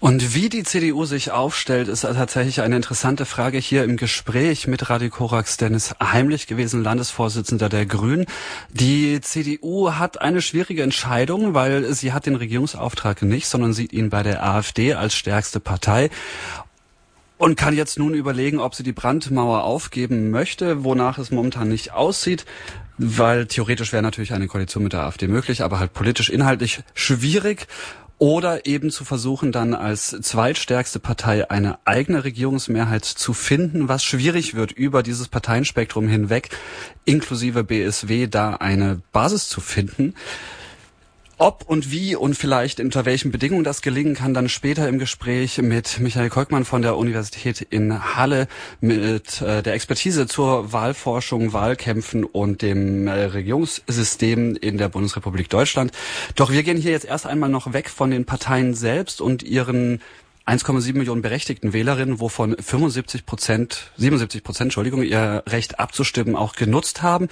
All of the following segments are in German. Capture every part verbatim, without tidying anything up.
Und wie die C D U sich aufstellt, ist tatsächlich eine interessante Frage. Hier im Gespräch mit Radio Korax Dennis Heimlich gewesen, Landesvorsitzender der Grünen. Die C D U hat eine schwierige Entscheidung, weil sie hat den Regierungsauftrag nicht, sondern sieht ihn bei der AfD als stärkste Partei. Und kann jetzt nun überlegen, ob sie die Brandmauer aufgeben möchte, wonach es momentan nicht aussieht. Weil theoretisch wäre natürlich eine Koalition mit der AfD möglich, aber halt politisch, inhaltlich schwierig. Oder eben zu versuchen, dann als zweitstärkste Partei eine eigene Regierungsmehrheit zu finden, was schwierig wird, über dieses Parteienspektrum hinweg, inklusive B S W, da eine Basis zu finden. Ob und wie und vielleicht unter welchen Bedingungen das gelingen kann, dann später im Gespräch mit Michael Kolkmann von der Universität in Halle mit äh, der Expertise zur Wahlforschung, Wahlkämpfen und dem äh, Regierungssystem in der Bundesrepublik Deutschland. Doch wir gehen hier jetzt erst einmal noch weg von den Parteien selbst und ihren eins Komma sieben Millionen berechtigten Wählerinnen, wovon fünfundsiebzig Prozent, siebenundsiebzig Prozent, Entschuldigung, ihr Recht abzustimmen auch genutzt haben.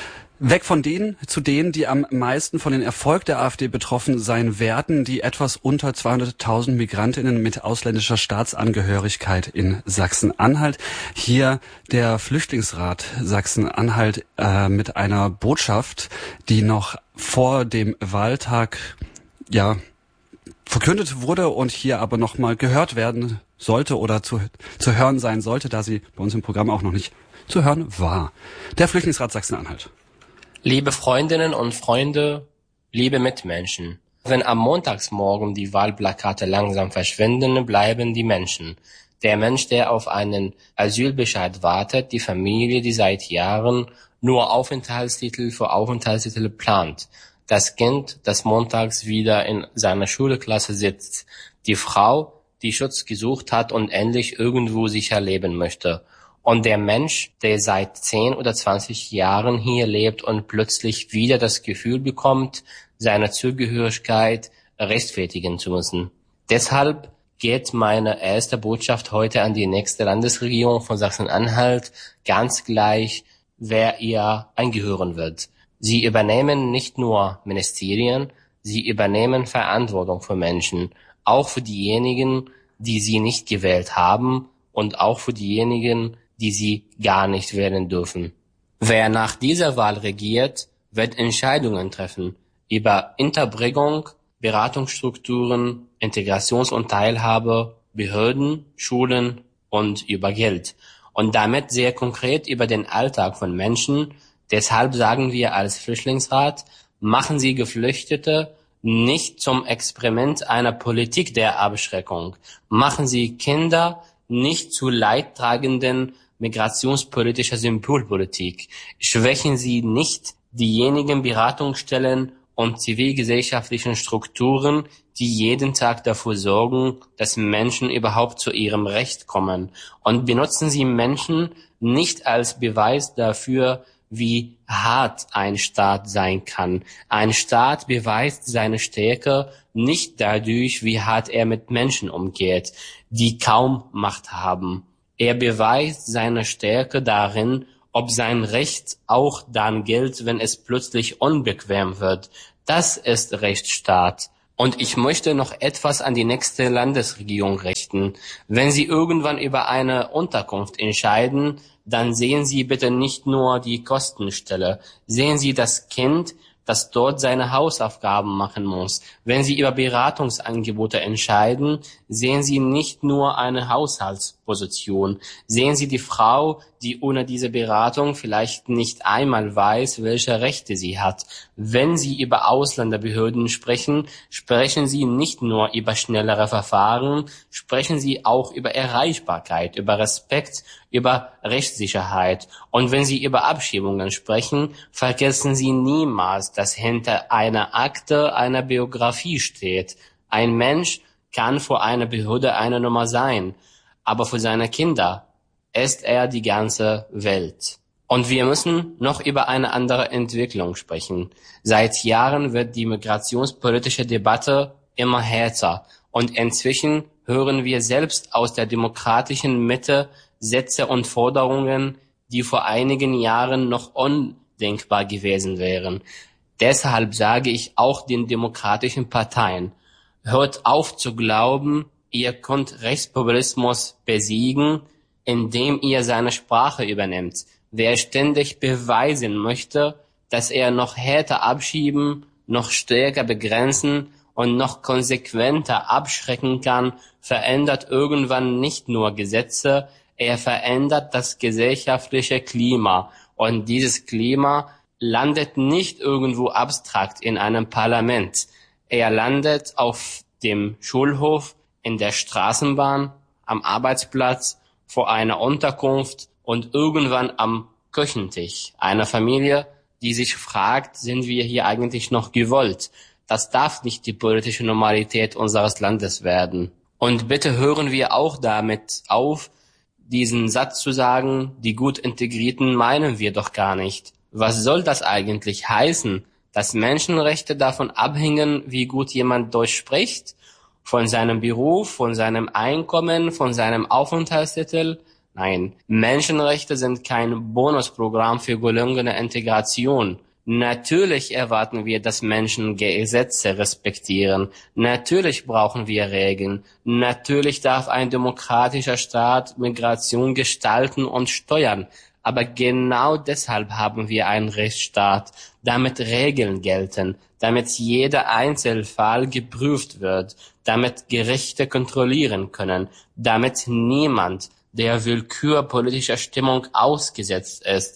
Weg von denen zu denen, die am meisten von den Erfolg der AfD betroffen sein werden, die etwas unter zweihunderttausend Migrantinnen mit ausländischer Staatsangehörigkeit in Sachsen-Anhalt. Hier der Flüchtlingsrat Sachsen-Anhalt äh, mit einer Botschaft, die noch vor dem Wahltag ja verkündet wurde und hier aber noch mal gehört werden sollte oder zu, zu hören sein sollte, da sie bei uns im Programm auch noch nicht zu hören war. Der Flüchtlingsrat Sachsen-Anhalt. Liebe Freundinnen und Freunde, liebe Mitmenschen, wenn am Montagsmorgen die Wahlplakate langsam verschwinden, bleiben die Menschen. Der Mensch, der auf einen Asylbescheid wartet, die Familie, die seit Jahren nur Aufenthaltstitel für Aufenthaltstitel plant, das Kind, das montags wieder in seiner Schulklasse sitzt, die Frau, die Schutz gesucht hat und endlich irgendwo sicher leben möchte. Und der Mensch, der seit zehn oder zwanzig Jahren hier lebt und plötzlich wieder das Gefühl bekommt, seine Zugehörigkeit rechtfertigen zu müssen. Deshalb geht meine erste Botschaft heute an die nächste Landesregierung von Sachsen-Anhalt, ganz gleich, wer ihr angehören wird. Sie übernehmen nicht nur Ministerien, sie übernehmen Verantwortung für Menschen, auch für diejenigen, die sie nicht gewählt haben und auch für diejenigen, die sie gar nicht wählen dürfen. Wer nach dieser Wahl regiert, wird Entscheidungen treffen über Interbringung, Beratungsstrukturen, Integrations- und Teilhabe, Behörden, Schulen und über Geld. Und damit sehr konkret über den Alltag von Menschen. Deshalb sagen wir als Flüchtlingsrat, machen Sie Geflüchtete nicht zum Experiment einer Politik der Abschreckung. Machen Sie Kinder nicht zu leidtragenden migrationspolitischer Symbolpolitik. Schwächen Sie nicht diejenigen Beratungsstellen und zivilgesellschaftlichen Strukturen, die jeden Tag dafür sorgen, dass Menschen überhaupt zu ihrem Recht kommen. Und benutzen Sie Menschen nicht als Beweis dafür, wie hart ein Staat sein kann. Ein Staat beweist seine Stärke nicht dadurch, wie hart er mit Menschen umgeht, die kaum Macht haben. Er beweist seine Stärke darin, ob sein Recht auch dann gilt, wenn es plötzlich unbequem wird. Das ist Rechtsstaat. Und ich möchte noch etwas an die nächste Landesregierung richten. Wenn Sie irgendwann über eine Unterkunft entscheiden, dann sehen Sie bitte nicht nur die Kostenstelle. Sehen Sie das Kind, das dort seine Hausaufgaben machen muss. Wenn Sie über Beratungsangebote entscheiden, sehen Sie nicht nur eine Haushaltsposition. Sehen Sie die Frau, die ohne diese Beratung vielleicht nicht einmal weiß, welche Rechte sie hat. Wenn Sie über Ausländerbehörden sprechen, sprechen Sie nicht nur über schnellere Verfahren, sprechen Sie auch über Erreichbarkeit, über Respekt, über Rechtssicherheit. Und wenn Sie über Abschiebungen sprechen, vergessen Sie niemals, dass hinter einer Akte eine Biografie steht. Ein Mensch kann für eine Behörde eine Nummer sein, aber für seine Kinder ist er die ganze Welt. Und wir müssen noch über eine andere Entwicklung sprechen. Seit Jahren wird die migrationspolitische Debatte immer härter. Und inzwischen hören wir selbst aus der demokratischen Mitte Sätze und Forderungen, die vor einigen Jahren noch undenkbar gewesen wären. Deshalb sage ich auch den demokratischen Parteien, hört auf zu glauben, ihr könnt Rechtspopulismus besiegen, indem ihr seine Sprache übernimmt. Wer ständig beweisen möchte, dass er noch härter abschieben, noch stärker begrenzen und noch konsequenter abschrecken kann, verändert irgendwann nicht nur Gesetze, er verändert das gesellschaftliche Klima. Und dieses Klima landet nicht irgendwo abstrakt in einem Parlament. Er landet auf dem Schulhof, in der Straßenbahn, am Arbeitsplatz, vor einer Unterkunft und irgendwann am Küchentisch einer Familie, die sich fragt, sind wir hier eigentlich noch gewollt? Das darf nicht die politische Normalität unseres Landes werden. Und bitte hören wir auch damit auf, diesen Satz zu sagen, die gut Integrierten meinen wir doch gar nicht. Was soll das eigentlich heißen? Dass Menschenrechte davon abhängen, wie gut jemand Deutsch spricht? Von seinem Beruf, von seinem Einkommen, von seinem Aufenthaltstitel? Nein, Menschenrechte sind kein Bonusprogramm für gelungene Integration. Natürlich erwarten wir, dass Menschen Gesetze respektieren. Natürlich brauchen wir Regeln. Natürlich darf ein demokratischer Staat Migration gestalten und steuern. Aber genau deshalb haben wir einen Rechtsstaat, damit Regeln gelten, damit jeder Einzelfall geprüft wird, damit Gerichte kontrollieren können, damit niemand der Willkür politischer Stimmung ausgesetzt ist.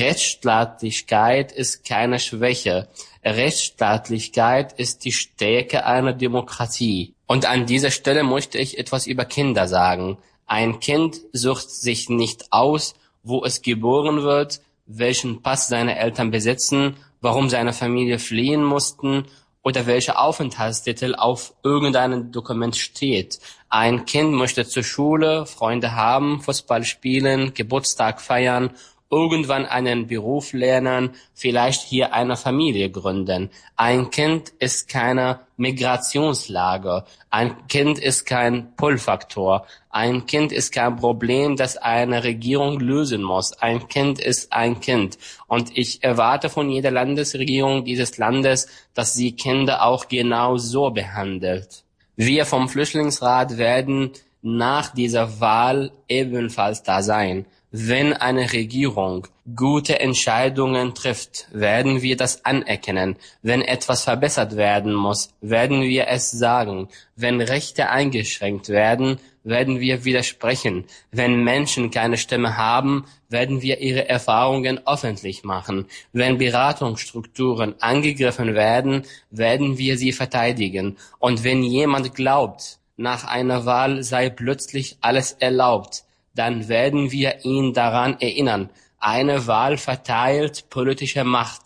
Rechtsstaatlichkeit ist keine Schwäche. Rechtsstaatlichkeit ist die Stärke einer Demokratie. Und an dieser Stelle möchte ich etwas über Kinder sagen. Ein Kind sucht sich nicht aus, wo es geboren wird, welchen Pass seine Eltern besitzen, warum seine Familie fliehen mussten oder welcher Aufenthaltstitel auf irgendeinem Dokument steht. Ein Kind möchte zur Schule, Freunde haben, Fußball spielen, Geburtstag feiern, irgendwann einen Beruf lernen, vielleicht hier eine Familie gründen. Ein Kind ist keine Migrationslage. Ein Kind ist kein Pull-Faktor. Ein Kind ist kein Problem, das eine Regierung lösen muss. Ein Kind ist ein Kind. Und ich erwarte von jeder Landesregierung dieses Landes, dass sie Kinder auch genau so behandelt. Wir vom Flüchtlingsrat werden nach dieser Wahl ebenfalls da sein. Wenn eine Regierung gute Entscheidungen trifft, werden wir das anerkennen. Wenn etwas verbessert werden muss, werden wir es sagen. Wenn Rechte eingeschränkt werden, werden wir widersprechen. Wenn Menschen keine Stimme haben, werden wir ihre Erfahrungen öffentlich machen. Wenn Beratungsstrukturen angegriffen werden, werden wir sie verteidigen. Und wenn jemand glaubt, nach einer Wahl sei plötzlich alles erlaubt, dann werden wir ihn daran erinnern. Eine Wahl verteilt politische Macht,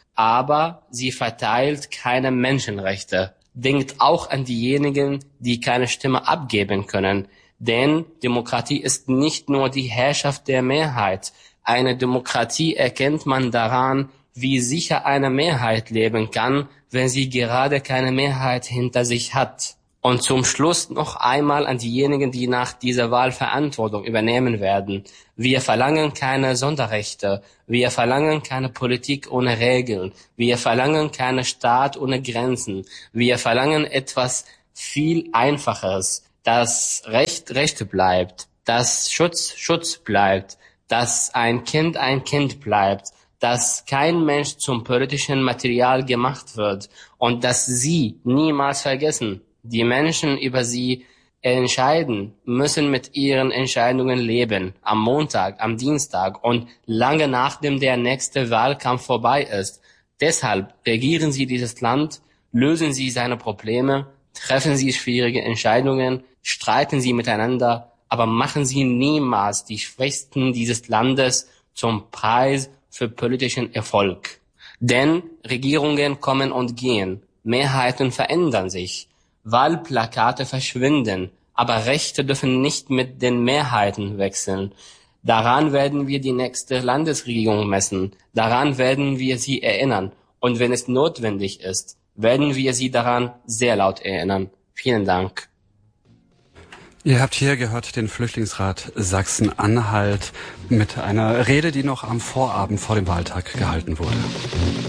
aber sie verteilt keine Menschenrechte. Denkt auch an diejenigen, die keine Stimme abgeben können. Denn Demokratie ist nicht nur die Herrschaft der Mehrheit. Eine Demokratie erkennt man daran, wie sicher eine Mehrheit leben kann, wenn sie gerade keine Mehrheit hinter sich hat. Und zum Schluss noch einmal an diejenigen, die nach dieser Wahl Verantwortung übernehmen werden. Wir verlangen keine Sonderrechte. Wir verlangen keine Politik ohne Regeln. Wir verlangen keinen Staat ohne Grenzen. Wir verlangen etwas viel Einfacheres, dass Recht Recht bleibt, dass Schutz Schutz bleibt, dass ein Kind ein Kind bleibt, dass kein Mensch zum politischen Material gemacht wird und dass sie niemals vergessen, die Menschen über sie entscheiden, müssen mit ihren Entscheidungen leben, am Montag, am Dienstag und lange nachdem der nächste Wahlkampf vorbei ist. Deshalb regieren Sie dieses Land, lösen Sie seine Probleme, treffen Sie schwierige Entscheidungen, streiten Sie miteinander, aber machen Sie niemals die Schwächsten dieses Landes zum Preis für politischen Erfolg. Denn Regierungen kommen und gehen, Mehrheiten verändern sich. Wahlplakate verschwinden, aber Rechte dürfen nicht mit den Mehrheiten wechseln. Daran werden wir die nächste Landesregierung messen. Daran werden wir sie erinnern. Und wenn es notwendig ist, werden wir sie daran sehr laut erinnern. Vielen Dank. Ihr habt hier gehört den Flüchtlingsrat Sachsen-Anhalt mit einer Rede, die noch am Vorabend vor dem Wahltag gehalten wurde.